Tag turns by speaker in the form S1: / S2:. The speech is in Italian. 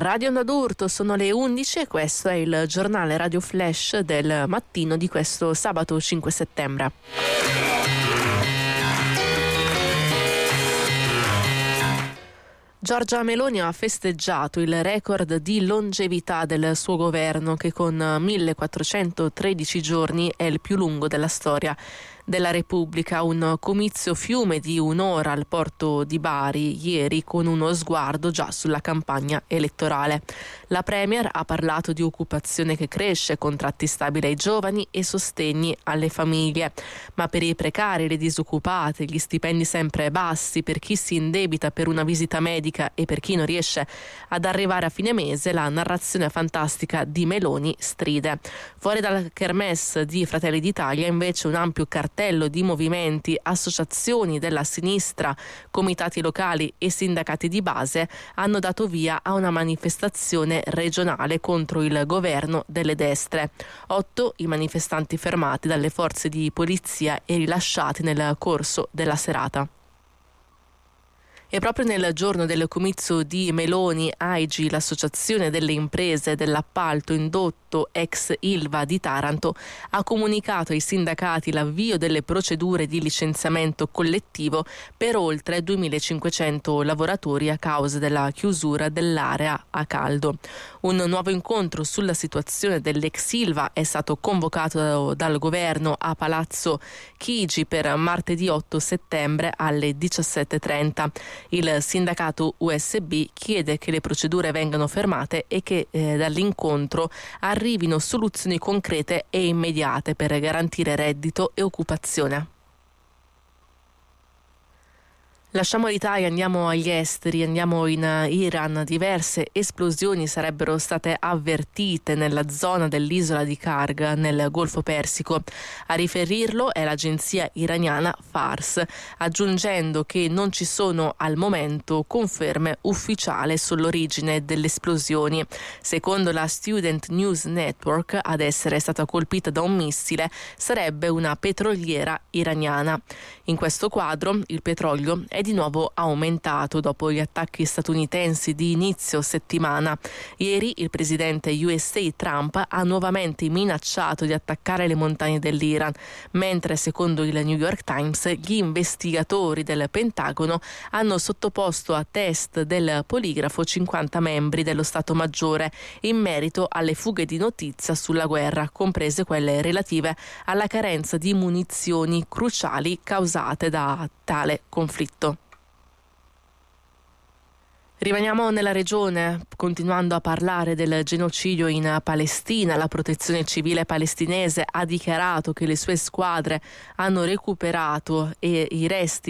S1: Radio Onda d'Urto, sono le 11 e questo è il giornale Radio Flash del mattino di questo sabato 5 settembre. Giorgia Meloni ha festeggiato il record di longevità del suo governo, che con 1413 giorni è il più lungo della storia della Repubblica. Un comizio fiume di un'ora al porto di Bari ieri, con uno sguardo già sulla campagna elettorale. La Premier ha parlato di occupazione che cresce, contratti stabili ai giovani e sostegni alle famiglie. Ma per i precari, le disoccupate, gli stipendi sempre bassi, per chi si indebita per una visita medica e per chi non riesce ad arrivare a fine mese, la narrazione fantastica di Meloni stride. Fuori dal kermesse di Fratelli d'Italia, invece, un ampio cartello di movimenti, associazioni della sinistra, comitati locali e sindacati di base hanno dato via a una manifestazione regionale contro il governo delle destre. 8 i manifestanti fermati dalle forze di polizia e rilasciati nel corso della serata. E proprio nel giorno del comizio di Meloni, AIGI, l'associazione delle imprese dell'appalto indotto ex Ilva di Taranto, ha comunicato ai sindacati l'avvio delle procedure di licenziamento collettivo per oltre 2.500 lavoratori a causa della chiusura dell'area a caldo. Un nuovo incontro sulla situazione dell'ex Ilva è stato convocato dal governo a Palazzo Chigi per martedì 8 settembre alle 17:30. Il sindacato USB chiede che le procedure vengano fermate e che dall'incontro arrivino soluzioni concrete e immediate per garantire reddito e occupazione. Lasciamo l'Italia, andiamo agli esteri, andiamo in Iran. Diverse esplosioni sarebbero state avvertite nella zona dell'isola di Karg, nel Golfo Persico. A riferirlo è l'agenzia iraniana Fars, aggiungendo che non ci sono al momento conferme ufficiali sull'origine delle esplosioni. Secondo la Student News Network, ad essere stata colpita da un missile sarebbe una petroliera iraniana. In questo quadro il petrolio è di nuovo aumentato dopo gli attacchi statunitensi di inizio settimana. Ieri il presidente USA Trump ha nuovamente minacciato di attaccare le montagne dell'Iran, mentre secondo il New York Times gli investigatori del Pentagono hanno sottoposto a test del poligrafo 50 membri dello Stato Maggiore in merito alle fughe di notizia sulla guerra, comprese quelle relative alla carenza di munizioni cruciali causate da tale conflitto. Rimaniamo nella regione, continuando a parlare del genocidio in Palestina. La protezione civile palestinese ha dichiarato che le sue squadre hanno recuperato i resti